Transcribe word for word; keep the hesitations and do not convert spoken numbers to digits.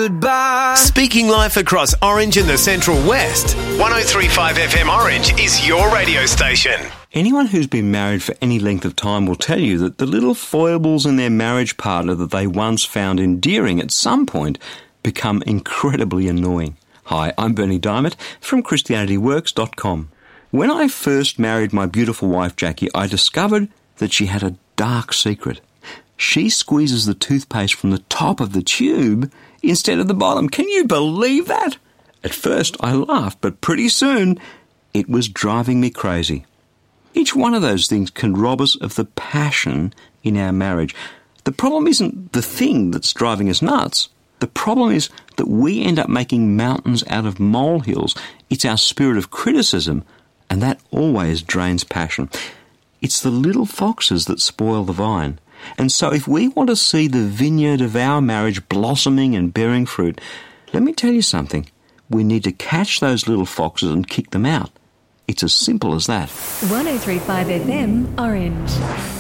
goodbye. Speaking life across Orange and the Central West. one oh three point five F M Orange is your radio station. Anyone who's been married for any length of time will tell you that the little foibles in their marriage partner that they once found endearing at some point become incredibly annoying. Hi, I'm Bernie Diamond from Christianity Works dot com. When I first married my beautiful wife Jackie, I discovered that she had a dark secret. She squeezes the toothpaste from the top of the tube instead of the bottom. Can you believe that? At first I laughed, but pretty soon it was driving me crazy. Each one of those things can rob us of the passion in our marriage. The problem isn't the thing that's driving us nuts. The problem is that we end up making mountains out of molehills. It's our spirit of criticism, and that always drains passion. It's the little foxes that spoil the vine. And so if we want to see the vineyard of our marriage blossoming and bearing fruit, let me tell you something. We need to catch those little foxes and kick them out. It's as simple as that. one oh three point five F M Orange.